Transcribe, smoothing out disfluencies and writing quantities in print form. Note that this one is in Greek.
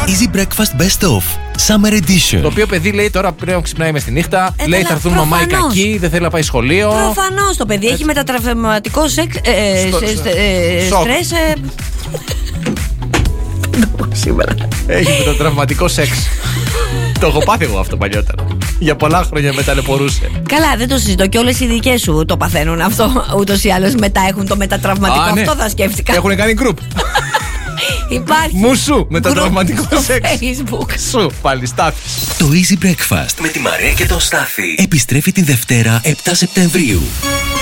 Easy Breakfast Best Of Summer Edition. Το οποίο παιδί λέει τώρα πρέπει να ξυπνάει μες τη νύχτα. Λέει θα έρθουν μαμά η κακή, δεν θέλει να πάει σχολείο. Προφανώς το παιδί έχει μετατραυματικό στρες. Σήμερα. Έχει μετατραυματικό σεξ. Το έχω πάθει εγώ αυτό παλιότερα. Για πολλά χρόνια με ταλαιπωρούσε. Καλά, δεν το συζητώ. Και όλες οι δικές σου το παθαίνουν αυτό. Ούτως ή άλλως μετά έχουν το μετατραυματικό. Ναι. Αυτό θα σκέφτηκα. Έχουν κάνει γκρουπ. Υπάρχει. Μουσου μετατραυματικό σεξ. Facebook. Σου πάλι Στάθη. Το Easy Breakfast με τη Μαρία και τον Στάθη επιστρέφει τη Δευτέρα 7 Σεπτεμβρίου.